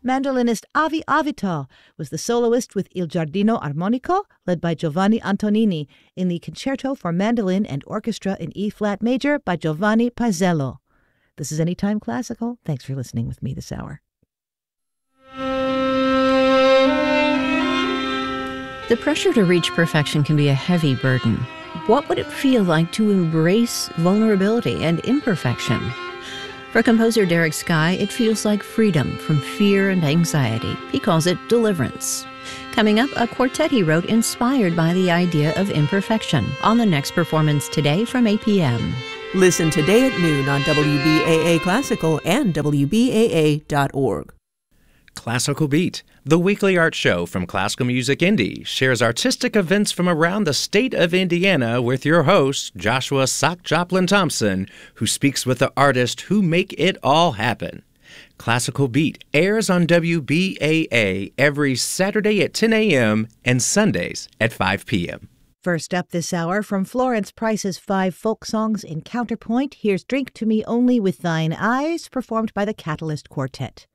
Mandolinist Avi Avital was the soloist with Il Giardino Armonico, led by Giovanni Antonini, in the Concerto for Mandolin and Orchestra in E-flat major by Giovanni Paisiello. This is Anytime Classical. Thanks for listening with me this hour. The pressure to reach perfection can be a heavy burden. What would it feel like to embrace vulnerability and imperfection? For composer Derek Skye, it feels like freedom from fear and anxiety. He calls it deliverance. Coming up, a quartet he wrote inspired by the idea of imperfection on the next performance today from 8 p.m. Listen today at noon on WBAA Classical and WBAA.org. Classical Beat, the weekly art show from Classical Music Indy, shares artistic events from around the state of Indiana with your host, Joshua Sock Joplin Thompson, who speaks with the artists who make it all happen. Classical Beat airs on WBAA every Saturday at 10 a.m. and Sundays at 5 p.m. First up this hour, from Florence Price's 5 folk songs in Counterpoint, here's Drink to Me Only with Thine Eyes, performed by the Catalyst Quartet.